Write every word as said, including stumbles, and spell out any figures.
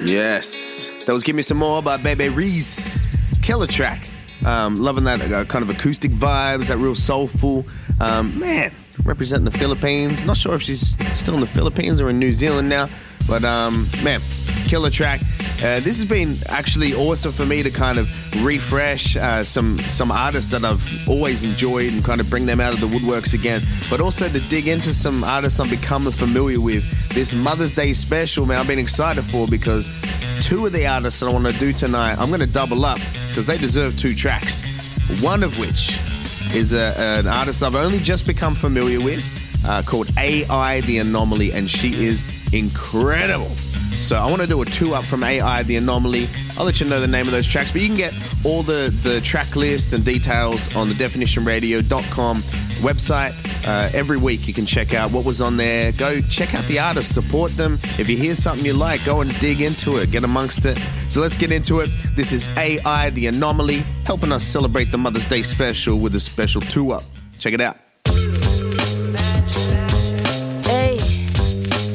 Yes. That was Give Me Some More by Bebe Reese. Killer track. Um, loving that uh, kind of acoustic vibes, that real soulful. Um, man, representing the Philippines. Not sure if she's still in the Philippines or in New Zealand now. But, um, man, killer track. Uh, this has been actually awesome for me to kind of refresh uh, some some artists that I've always enjoyed and kind of bring them out of the woodworks again. But also to dig into some artists I'm becoming familiar with. This Mother's Day special, man, I've been excited for because two of the artists that I want to do tonight, I'm going to double up because they deserve two tracks. One of which is a, an artist I've only just become familiar with uh, called A I The Anomaly, and she is incredible. So I want to do a two-up from A I The Anomaly. I'll let you know the name of those tracks, but you can get all the, the track list and details on the definition radio dot com website. Uh, every week you can check out what was on there. Go check out the artists, support them. If you hear something you like, go and dig into it, get amongst it. So let's get into it. This is A I The Anomaly, helping us celebrate the Mother's Day special with a special two-up. Check it out.